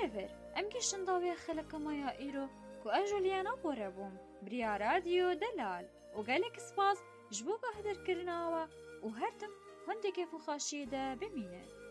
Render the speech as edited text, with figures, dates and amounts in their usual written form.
بريفر ام گشتن داوی خلق مایا ایرو کو اجولیانا بوربوم بریا رادیو دلال و گلک سپاس جبو که هدر کرناوا و هرتم هنده که فخاشی ده بمینه.